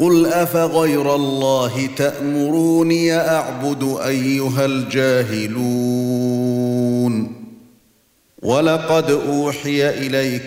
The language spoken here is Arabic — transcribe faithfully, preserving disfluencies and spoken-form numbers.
قُلْ أَفَغَيْرَ اللَّهِ تَأْمُرُونِي أَعْبُدُ أَيُّهَا الْجَاهِلُونَ وَلَقَدْ أُوحِيَ إِلَيْكُمْ